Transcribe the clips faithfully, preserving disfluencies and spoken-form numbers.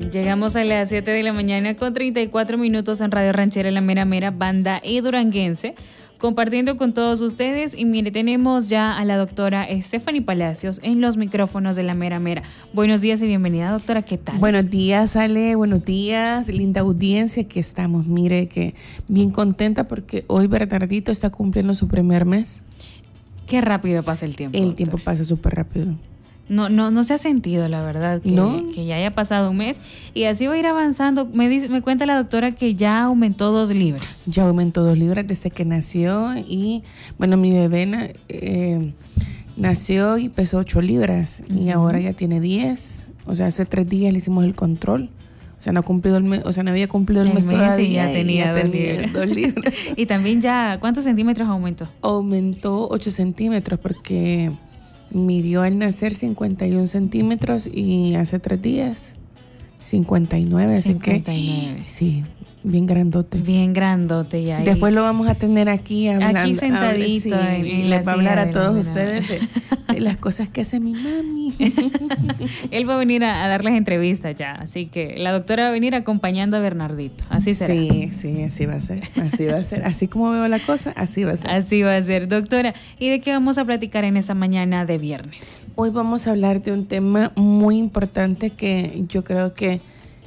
Llegamos a las siete de la mañana con treinta y cuatro minutos en Radio Ranchera La Mera Mera, banda y duranguense, compartiendo con todos ustedes. Y mire, tenemos ya a la doctora Stephanie Palacios en los micrófonos de La Mera Mera. Buenos días y bienvenida, doctora, ¿qué tal? Buenos días, Ale, buenos días, linda audiencia, aquí estamos. Mire que bien contenta porque hoy Bernardito está cumpliendo su primer mes. Qué rápido pasa el tiempo. El doctora. tiempo pasa súper rápido. No, no, no se ha sentido, la verdad, que, ¿No? que ya haya pasado un mes y así va a ir avanzando. Me dice, me cuenta la doctora que ya aumentó dos libras. Ya aumentó dos libras desde que nació y, bueno, mi bebé eh, nació y pesó ocho libras uh-huh. y ahora ya tiene diez. O sea, hace tres días le hicimos el control. O sea, no ha cumplido el mes, o sea, no había cumplido el, el mes, mes todavía y ya tenía, y ya dos, tenía libras. dos libras. Y también ya, ¿cuántos centímetros aumentó? Aumentó ocho centímetros porque midió al nacer cincuenta y un centímetros y hace tres días cincuenta y nueve, cincuenta y nueve. Así que sí, bien grandote. Bien grandote ya. Después lo vamos a tener aquí hablando. Aquí sentadito. Habla, sí, en, y en les va a hablar a todos de ustedes de, de las cosas que hace mi mami. Él va a venir a, a darles entrevistas ya, así que la doctora va a venir acompañando a Bernardito, así será. Sí, sí, así va a ser, así va a ser. Así como veo la cosa, así va a ser. Así va a ser, doctora. ¿Y de qué vamos a platicar en esta mañana de viernes? Hoy vamos a hablar de un tema muy importante que yo creo que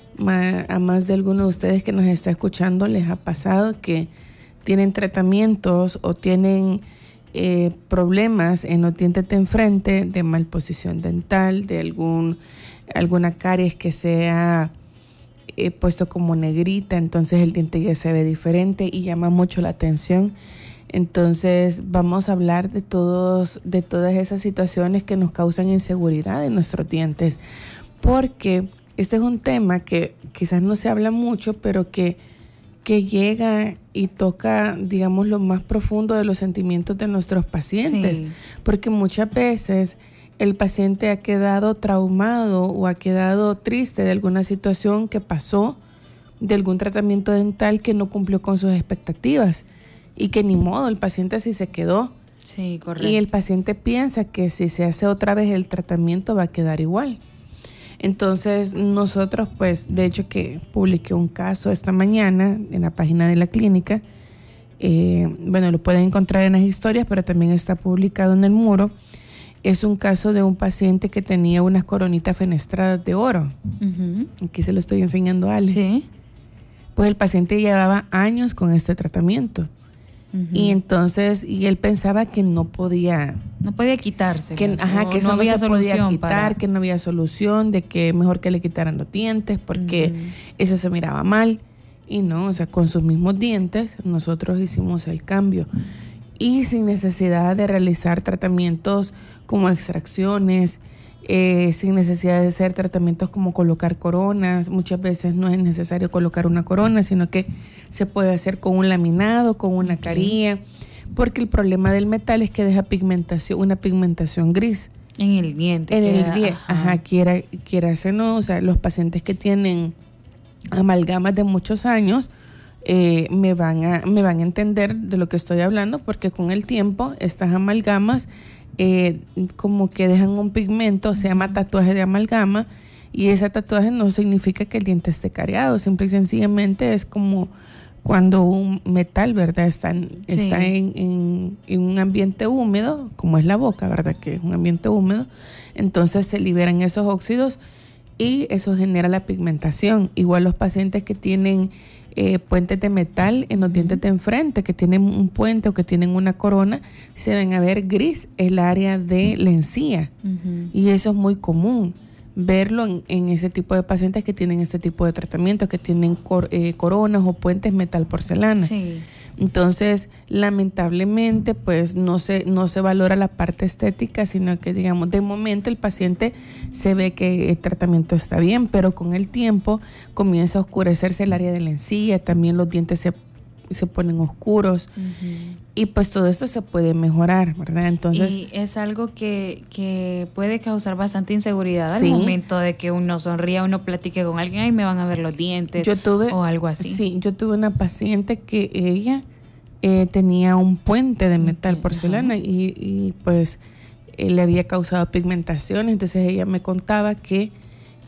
a más de alguno de ustedes que nos está escuchando les ha pasado, que tienen tratamientos o tienen eh, problemas en los dientes de enfrente, de malposición dental, de algún alguna caries que se ha eh, puesto como negrita, entonces el diente ya se ve diferente y llama mucho la atención. Entonces vamos a hablar de todos de todas esas situaciones que nos causan inseguridad en nuestros dientes, porque este es un tema que quizás no se habla mucho, pero que, que llega y toca, digamos, lo más profundo de los sentimientos de nuestros pacientes. Sí. Porque muchas veces el paciente ha quedado traumado o ha quedado triste de alguna situación que pasó, de algún tratamiento dental que no cumplió con sus expectativas y que ni modo, el paciente así se quedó. Sí, correcto. Y el paciente piensa que si se hace otra vez el tratamiento va a quedar igual. Entonces nosotros, pues, de hecho que publiqué un caso esta mañana en la página de la clínica, eh, bueno, lo pueden encontrar en las historias, pero también está publicado en el muro. Es un caso de un paciente que tenía unas coronitas fenestradas de oro. Uh-huh. Aquí se lo estoy enseñando a Ale. Sí. Pues el paciente llevaba años con este tratamiento. Uh-huh. Y entonces, y él pensaba que no podía... No podía quitarse. Que, ajá, que eso no, había no se podía quitar, para... que no había solución, de que mejor que le quitaran los dientes, porque uh-huh. eso se miraba mal. Y no, o sea, con sus mismos dientes nosotros hicimos el cambio. Y sin necesidad de realizar tratamientos como extracciones, eh, sin necesidad de hacer tratamientos como colocar coronas. Muchas veces no es necesario colocar una corona, sino que se puede hacer con un laminado, con una okay. carilla, porque el problema del metal es que deja pigmentación, una pigmentación gris. En el diente. En queda, el diente, ajá, ajá quiera, quiera hacer, no, o sea, los pacientes que tienen amalgamas de muchos años, eh, me van a, me van a entender de lo que estoy hablando, porque con el tiempo estas amalgamas eh, como que dejan un pigmento, se llama tatuaje de amalgama, y ese tatuaje no significa que el diente esté cariado, simple y sencillamente es como cuando un metal, ¿verdad? Está, en, sí. está en, en, en un ambiente húmedo, como es la boca, ¿verdad? Que es un ambiente húmedo, entonces se liberan esos óxidos y eso genera la pigmentación. Igual los pacientes que tienen eh, puentes de metal en los uh-huh. dientes de enfrente, que tienen un puente o que tienen una corona, se ven a ver gris el área de la encía. Uh-huh. Y eso es muy común verlo en, en ese tipo de pacientes que tienen este tipo de tratamientos, que tienen cor, eh, coronas o puentes metal porcelana. Sí. Entonces, lamentablemente, pues no se, no se valora la parte estética, sino que, digamos, de momento el paciente se ve que el tratamiento está bien, pero con el tiempo comienza a oscurecerse el área de la encía, también los dientes se, se ponen oscuros. Uh-huh. Y pues todo esto se puede mejorar, ¿verdad? Entonces, y es algo que, que puede causar bastante inseguridad sí. al momento de que uno sonría, uno platique con alguien, ay, me van a ver los dientes yo tuve, o algo así. Sí, yo tuve una paciente que ella eh, tenía un puente de metal okay. porcelana uh-huh. y, y pues eh, le había causado pigmentación, entonces ella me contaba que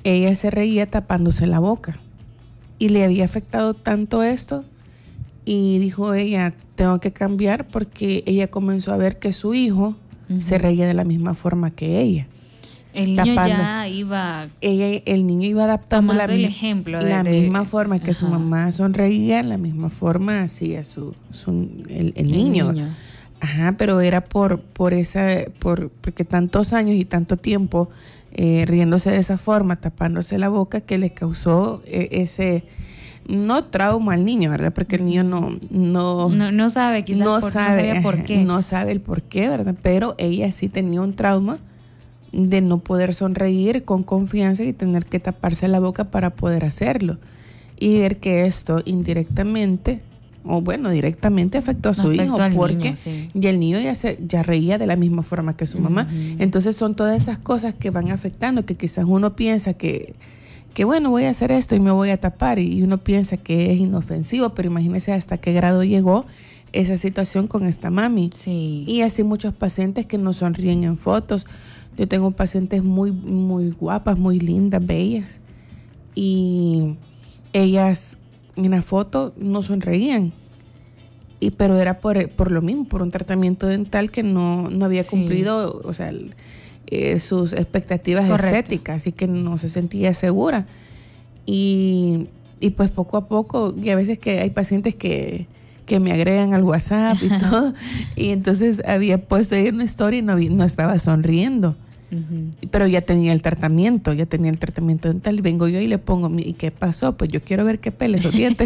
ella se reía tapándose la boca y le había afectado tanto esto y dijo ella, tengo que cambiar porque ella comenzó a ver que su hijo uh-huh. se reía de la misma forma que ella. El niño tapando. ya iba... Ella, el niño iba adaptando la, el ejemplo de, la de, misma forma que ajá. su mamá sonreía, la misma forma hacía su, su, el, el, niño. el niño. Ajá, pero era por, por esa, por, porque tantos años y tanto tiempo eh, riéndose de esa forma, tapándose la boca, que le causó eh, ese... no trauma al niño, ¿verdad? Porque el niño no no no, no sabe, quizás no por, sabe, no sabía por qué. No sabe el por qué, ¿verdad? Pero ella sí tenía un trauma de no poder sonreír con confianza y tener que taparse la boca para poder hacerlo. Y ver que esto indirectamente, o bueno, directamente afectó a su afectó hijo, al porque niño, sí. y el niño ya se ya reía de la misma forma que su uh-huh. mamá. Entonces son todas esas cosas que van afectando, que quizás uno piensa que que bueno, voy a hacer esto y me voy a tapar, y uno piensa que es inofensivo, pero imagínese hasta qué grado llegó esa situación con esta mami. Sí. Y así muchos pacientes que no sonríen en fotos. Yo tengo pacientes muy, muy guapas, muy lindas, bellas, y ellas en la foto no sonreían, y pero era por, por lo mismo, por un tratamiento dental que no, no había cumplido, sí. o sea, el, Eh, sus expectativas Correcto. estéticas, y que no se sentía segura. Y, y pues poco a poco, y a veces que hay pacientes que, que me agregan al WhatsApp y todo, y entonces había puesto ahí una story y no, no estaba sonriendo. Uh-huh. Pero ya tenía el tratamiento, ya tenía el tratamiento dental, y vengo yo y le pongo, ¿y qué pasó? Pues yo quiero ver qué pele esos dientes.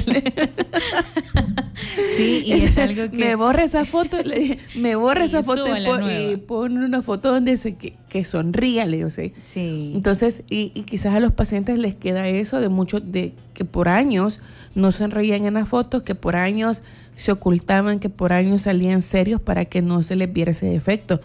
Sí, y es algo que... Me borra esa foto, le dije, me borra esa foto y, pon, y pon una foto donde se, que, que sonría, le digo, ¿sí? Sí. Entonces, y, y quizás a los pacientes les queda eso de muchos, de que por años no sonreían en las fotos, que por años se ocultaban, que por años salían serios para que no se les viera ese defecto.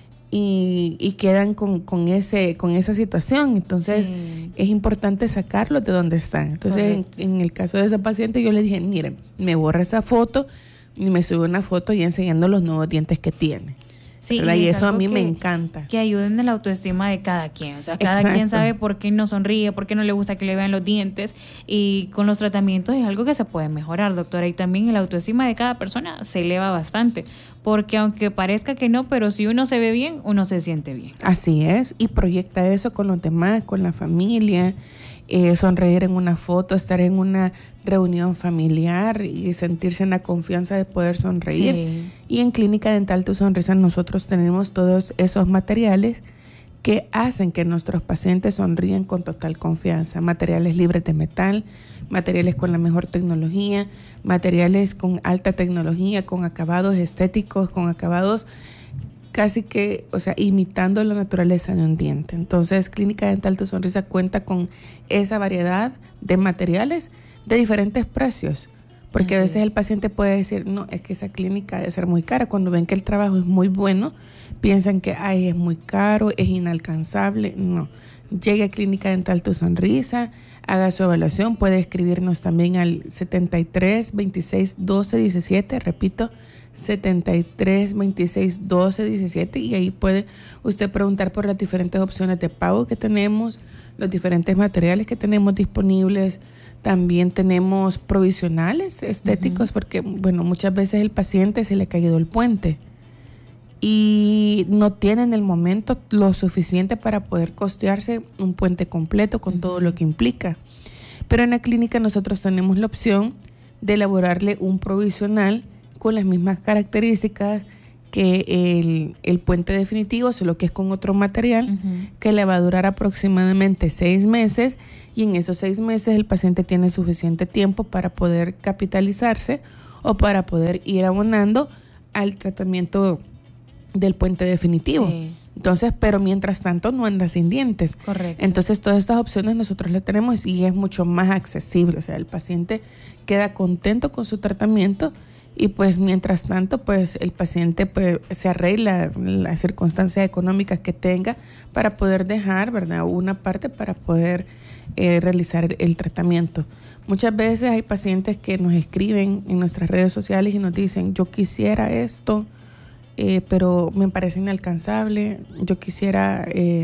Y, y quedan con, con ese con esa situación. Entonces sí. es importante sacarlos de donde están. Entonces en, en el caso de esa paciente yo le dije, miren, me borra esa foto y me sube una foto y enseñando los nuevos dientes que tiene. Sí, y, y eso a mí que, me encanta. Que ayuden en la autoestima de cada quien. O sea, cada Exacto. quien sabe por qué no sonríe, por qué no le gusta que le vean los dientes. Y con los tratamientos es algo que se puede mejorar, doctora. Y también la autoestima de cada persona se eleva bastante. Porque aunque parezca que no, pero si uno se ve bien, uno se siente bien. Así es. Y proyecta eso con los demás, con la familia. Eh, sonreír en una foto, estar en una reunión familiar y sentirse en la confianza de poder sonreír. Sí. Y en Clínica Dental Tu Sonrisa nosotros tenemos todos esos materiales que hacen que nuestros pacientes sonríen con total confianza. Materiales libres de metal, materiales con la mejor tecnología, materiales con alta tecnología, con acabados estéticos, con acabados casi que, o sea, imitando la naturaleza de un diente. Entonces, Clínica Dental Tu Sonrisa cuenta con esa variedad de materiales de diferentes precios. Porque Así a veces es. el paciente puede decir, no, es que esa clínica debe ser muy cara. Cuando ven que el trabajo es muy bueno, piensan que, ay, es muy caro, es inalcanzable. No. Llegue a Clínica Dental Tu Sonrisa, haga su evaluación, puede escribirnos también al setenta y tres, veintiséis, doce, diecisiete, repito, setenta y tres, veintiséis, doce, diecisiete, y ahí puede usted preguntar por las diferentes opciones de pago que tenemos, los diferentes materiales que tenemos disponibles. También tenemos provisionales estéticos, uh-huh. porque bueno, muchas veces el paciente se le ha caído el puente y no tiene en el momento lo suficiente para poder costearse un puente completo con uh-huh. todo lo que implica. Pero en la clínica nosotros tenemos la opción de elaborarle un provisional con las mismas características que el, el puente definitivo, solo que es con otro material, uh-huh. que le va a durar aproximadamente seis meses, y en esos seis meses el paciente tiene suficiente tiempo para poder capitalizarse o para poder ir abonando al tratamiento del puente definitivo. Sí. Entonces, pero mientras tanto no anda sin dientes. Correcto. Entonces, todas estas opciones nosotros las tenemos y es mucho más accesible. O sea, el paciente queda contento con su tratamiento. Y pues mientras tanto, pues el paciente pues se arregla las circunstancias económicas que tenga para poder dejar, ¿verdad?, una parte para poder eh, realizar el, el tratamiento. Muchas veces hay pacientes que nos escriben en nuestras redes sociales y nos dicen, yo quisiera esto, eh, pero me parece inalcanzable, yo quisiera eh,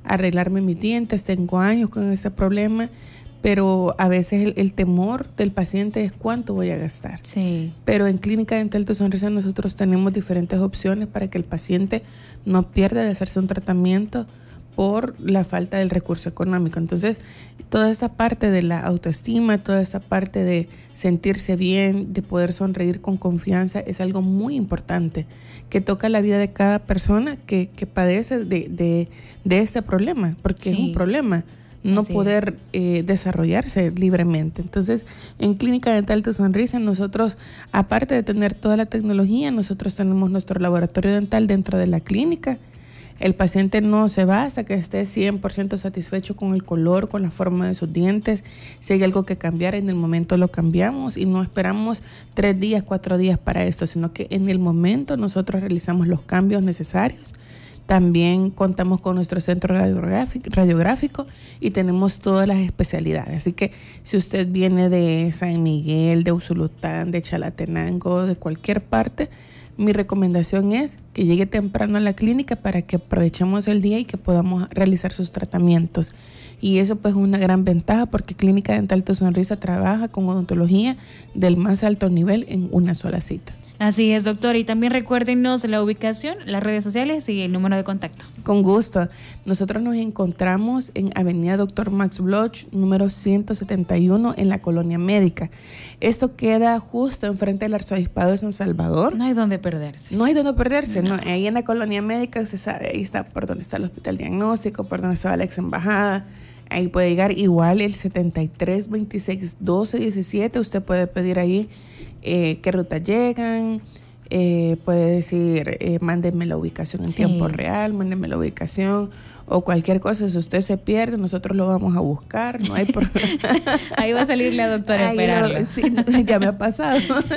arreglarme mis dientes, tengo años con este problema, pero a veces el, el temor del paciente es cuánto voy a gastar. Sí. Pero en Clínica Dental Tu Sonrisa nosotros tenemos diferentes opciones para que el paciente no pierda de hacerse un tratamiento por la falta del recurso económico. Entonces, toda esta parte de la autoestima, toda esta parte de sentirse bien, de poder sonreír con confianza, es algo muy importante, que toca la vida de cada persona que, que padece de, de, de este problema, porque sí, es un problema no Así poder eh, desarrollarse libremente. Entonces, en Clínica Dental Tu Sonrisa, nosotros, aparte de tener toda la tecnología, nosotros tenemos nuestro laboratorio dental dentro de la clínica. El paciente no se va hasta que esté cien por ciento satisfecho con el color, con la forma de sus dientes. Si hay algo que cambiar, en el momento lo cambiamos y no esperamos tres días, cuatro días para esto, sino que en el momento nosotros realizamos los cambios necesarios. También contamos con nuestro centro radiográfico, radiográfico y tenemos todas las especialidades. Así que si usted viene de San Miguel, de Usulután, de Chalatenango, de cualquier parte, mi recomendación es que llegue temprano a la clínica para que aprovechemos el día y que podamos realizar sus tratamientos. Y eso pues es una gran ventaja porque Clínica Dental Tu Sonrisa trabaja con odontología del más alto nivel en una sola cita. Así es, doctor. Y también recuérdenos la ubicación, las redes sociales y el número de contacto. Con gusto. Nosotros nos encontramos en Avenida Doctor Max Bloch, número ciento setenta y uno, en la Colonia Médica. Esto queda justo enfrente del Arzobispado de San Salvador. No hay donde perderse. No hay donde perderse, no. no. Ahí en la Colonia Médica, usted sabe, ahí está por donde está el Hospital Diagnóstico, por donde estaba la ex embajada. Ahí puede llegar igual el setenta y tres, veintiséis, doce, diecisiete. Usted puede pedir ahí eh, qué ruta llegan. Eh, puede decir, eh, mándenme la ubicación en sí. tiempo real, mándenme la ubicación o cualquier cosa. Si usted se pierde, nosotros lo vamos a buscar. No hay problema. Ahí va a salir la doctora a esperarlo. Sí, ya me ha pasado.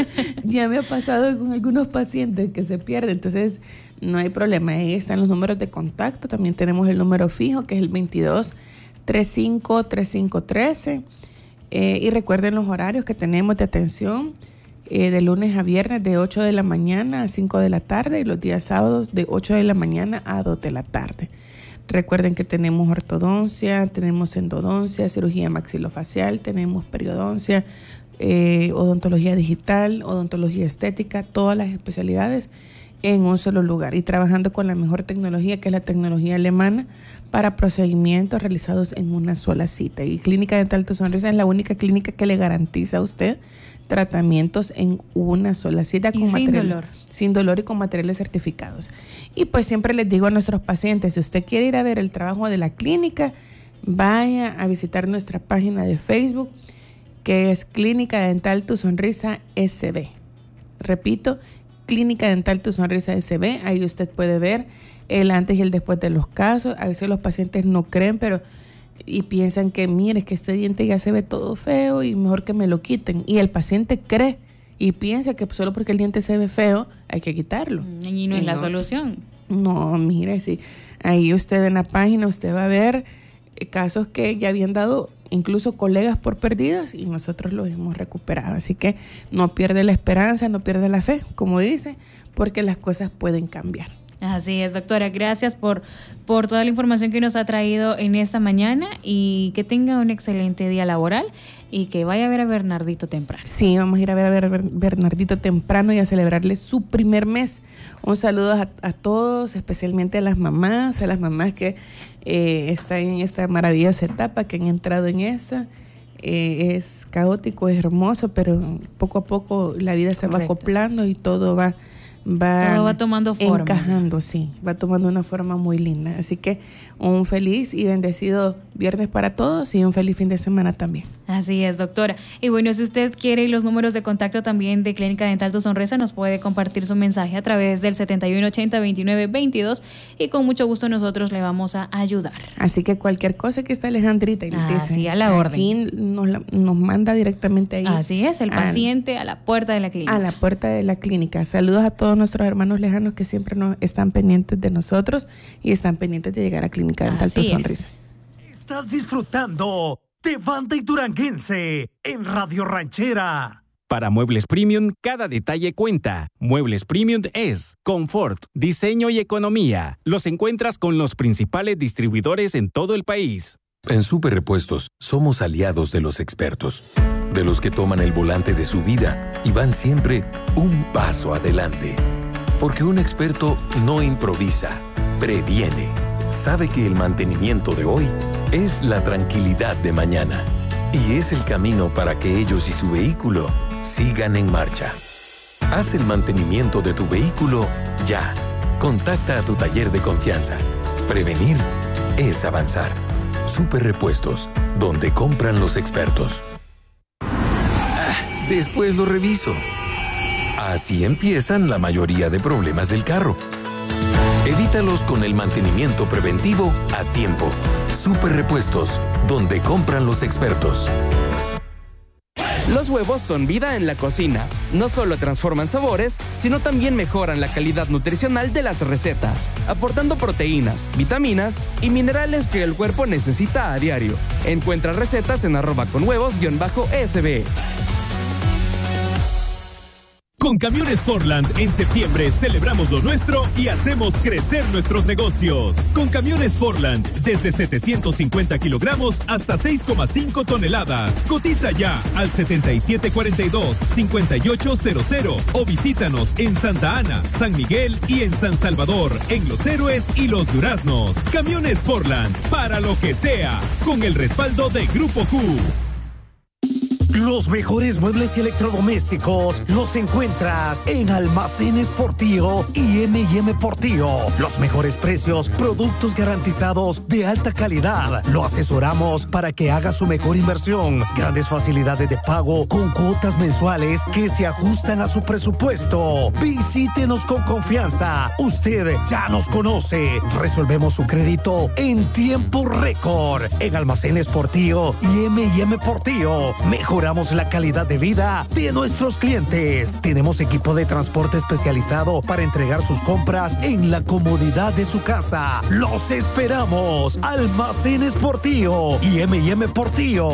Ya me ha pasado con algunos pacientes que se pierden. Entonces, no hay problema. Ahí están los números de contacto. También tenemos el número fijo, que es el veintidós, treinta y cinco, treinta y cinco, trece. Eh, y recuerden los horarios que tenemos de atención. Eh, de lunes a viernes de ocho de la mañana a cinco de la tarde y los días sábados de ocho de la mañana a dos de la tarde. Recuerden que tenemos ortodoncia, tenemos endodoncia, cirugía maxilofacial, tenemos periodoncia, eh, odontología digital, odontología estética, todas las especialidades en un solo lugar y trabajando con la mejor tecnología, que es la tecnología alemana, para procedimientos realizados en una sola cita. Y Clínica Dental Tu Sonrisa es la única clínica que le garantiza a usted tratamientos en una sola cita con y sin material, dolor. Sin dolor y con materiales certificados. Y pues siempre les digo a nuestros pacientes, si usted quiere ir a ver el trabajo de la clínica, vaya a visitar nuestra página de Facebook, que es Clínica Dental Tu Sonrisa S B. Repito, Clínica Dental Tu Sonrisa S B. Ahí usted puede ver el antes y el después de los casos. A veces los pacientes no creen, pero y piensan que, mire, es que este diente ya se ve todo feo y mejor que me lo quiten. Y el paciente cree y piensa que solo porque el diente se ve feo hay que quitarlo. Y no es la solución. No, mire, sí. Ahí usted en la página, usted va a ver casos que ya habían dado incluso colegas por perdidas y nosotros los hemos recuperado. Así que no pierde la esperanza, no pierde la fe, como dice, porque las cosas pueden cambiar. Así es, doctora. Gracias por, por toda la información que nos ha traído en esta mañana y que tenga un excelente día laboral y que vaya a ver a Bernardito temprano. Sí, vamos a ir a ver a Bernardito temprano y a celebrarle su primer mes. Un saludo a, a todos, especialmente a las mamás, a las mamás que eh, están en esta maravillosa etapa, que han entrado en esta. Eh, es caótico, es hermoso, pero poco a poco la vida se Correcto. va acoplando y todo va... Va, Todo va tomando forma. Encajando, sí, va tomando una forma muy linda. Así que un feliz y bendecido viernes para todos y un feliz fin de semana también. Así es, doctora. Y bueno, si usted quiere los números de contacto también de Clínica Dental Tu Sonrisa, nos puede compartir su mensaje a través del setenta y uno ochenta, veintinueve veintidós y con mucho gusto nosotros le vamos a ayudar. Así que cualquier cosa que está Alejandrita y le dice, así a la orden. Aquí nos, la, nos manda directamente ahí. Así es, el a, paciente a la puerta de la clínica. A la puerta de la clínica. Saludos a todos nuestros hermanos lejanos que siempre nos están pendientes de nosotros y están pendientes de llegar a Clínica Dental Tu Sonrisa. Estás disfrutando de Banda y Duranguense en Radio Ranchera. Para Muebles Premium, cada detalle cuenta. Muebles Premium es confort, diseño y economía. Los encuentras con los principales distribuidores en todo el país. En Super Repuestos somos aliados de los expertos, de los que toman el volante de su vida y van siempre un paso adelante. Porque un experto no improvisa, previene. Sabe que el mantenimiento de hoy es la tranquilidad de mañana. Y es el camino para que ellos y su vehículo sigan en marcha. Haz el mantenimiento de tu vehículo ya. Contacta a tu taller de confianza. Prevenir es avanzar. Super Repuestos, donde compran los expertos. Ah, después lo reviso. Así empiezan la mayoría de problemas del carro. Evítalos con el mantenimiento preventivo a tiempo. Super Repuestos, donde compran los expertos. Los huevos son vida en la cocina. No solo transforman sabores, sino también mejoran la calidad nutricional de las recetas, aportando proteínas, vitaminas y minerales que el cuerpo necesita a diario. Encuentra recetas en arroba con huevos guión bajo S B. Con Camiones Forland, en septiembre celebramos lo nuestro y hacemos crecer nuestros negocios. Con Camiones Forland, desde setecientos cincuenta kilogramos hasta seis coma cinco toneladas. Cotiza ya al setenta y siete cuarenta y dos, cincuenta y ocho cero cero o visítanos en Santa Ana, San Miguel y en San Salvador, en Los Héroes y Los Duraznos. Camiones Forland, para lo que sea, con el respaldo de Grupo Q. Los mejores muebles y electrodomésticos los encuentras en Almacenes Portillo y eme y eme Portillo. Los mejores precios, productos garantizados de alta calidad. Lo asesoramos para que haga su mejor inversión. Grandes facilidades de pago con cuotas mensuales que se ajustan a su presupuesto. Visítenos con confianza. Usted ya nos conoce. Resolvemos su crédito en tiempo récord. En Almacenes Portillo y eme y eme Portillo. Mejoramos la calidad de vida de nuestros clientes. Tenemos equipo de transporte especializado para entregar sus compras en la comodidad de su casa. ¡Los esperamos! Almacenes Portillo y eme y eme Portillo.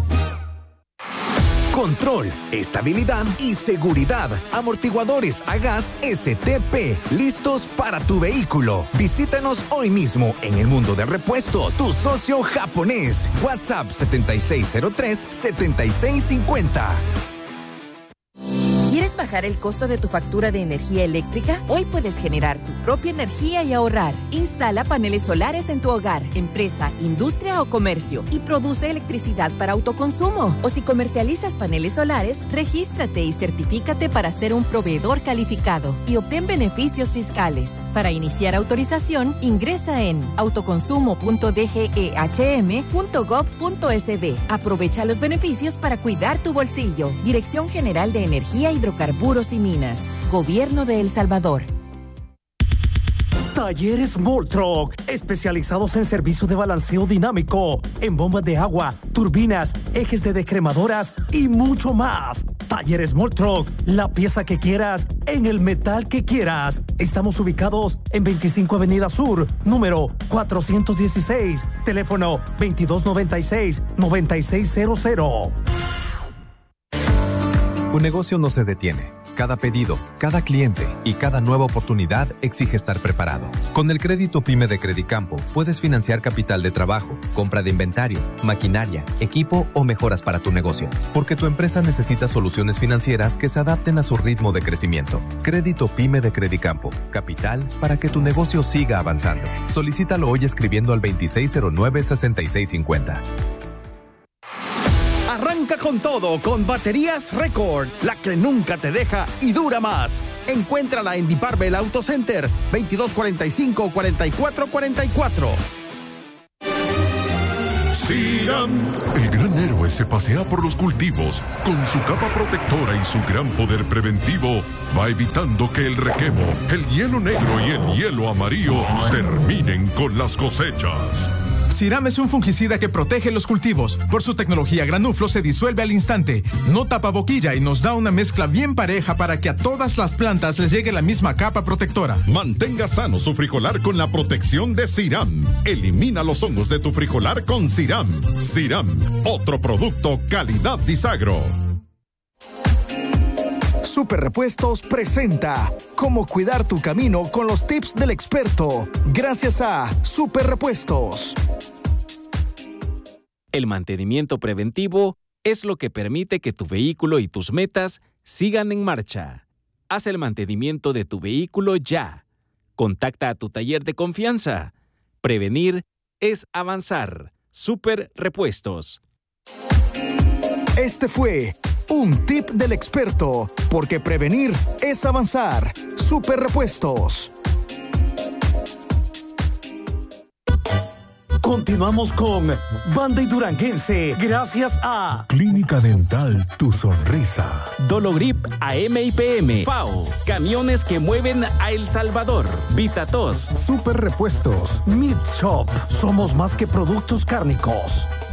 Control, estabilidad y seguridad. Amortiguadores a gas ese te pe, listos para tu vehículo. Visítanos hoy mismo en El Mundo del Repuesto, tu socio japonés. WhatsApp setenta y seis cero tres, setenta y seis cincuenta. ¿Quieres bajar el costo de tu factura de energía eléctrica? Hoy puedes generar tu propia energía y ahorrar. Instala paneles solares en tu hogar, empresa, industria o comercio y produce electricidad para autoconsumo. O si comercializas paneles solares, regístrate y certifícate para ser un proveedor calificado y obtén beneficios fiscales. Para iniciar autorización, ingresa en autoconsumo punto d g e h m punto gov punto s b. Aprovecha los beneficios para cuidar tu bolsillo. Dirección General de Energía y Hidrocarburos y Minas. Gobierno de El Salvador. Talleres Moltruck, especializados en servicio de balanceo dinámico, en bombas de agua, turbinas, ejes de descremadoras y mucho más. Talleres Moltruck, la pieza que quieras, en el metal que quieras. Estamos ubicados en veinticinco Avenida Sur, número cuatrocientos dieciséis, teléfono veintidós noventa y seis, noventa y seis cero cero. Un negocio no se detiene. Cada pedido, cada cliente y cada nueva oportunidad exige estar preparado. Con el crédito PYME de Credicampo puedes financiar capital de trabajo, compra de inventario, maquinaria, equipo o mejoras para tu negocio. Porque tu empresa necesita soluciones financieras que se adapten a su ritmo de crecimiento. Crédito PYME de Credicampo. Capital para que tu negocio siga avanzando. Solicítalo hoy escribiendo al veintiséis cero nueve, sesenta y seis cincuenta. Arranca con todo con Baterías Record, la que nunca te deja y dura más. Encuéntrala en Diparvel Auto Center, veintidós cuarenta y cinco, cuarenta y cuatro cuarenta y cuatro. Siram. El gran héroe se pasea por los cultivos. Con su capa protectora y su gran poder preventivo, va evitando que el requemo, el hielo negro y el hielo amarillo terminen con las cosechas. Siram es un fungicida que protege los cultivos. Por su tecnología, Granuflo se disuelve al instante, no tapa boquilla y nos da una mezcla bien pareja para que a todas las plantas les llegue la misma capa protectora. Mantenga sano su frijolar con la protección de Siram. Elimina los hongos de tu frijolar con Siram. Siram, otro producto calidad Disagro. Super Repuestos presenta Cómo cuidar tu camino con los tips del experto, gracias a Super Repuestos. El mantenimiento preventivo es lo que permite que tu vehículo y tus metas sigan en marcha. Haz el mantenimiento de tu vehículo ya. Contacta a tu taller de confianza. Prevenir es avanzar. Super Repuestos. Este fue un tip del experto, porque prevenir es avanzar. Super Repuestos. Continuamos con Banda y Duranguense, gracias a Clínica Dental Tu Sonrisa, Dologrip A M y P M, F A O, camiones que mueven a El Salvador, Vitatos, Super Repuestos, Meat Shop, somos más que productos cárnicos.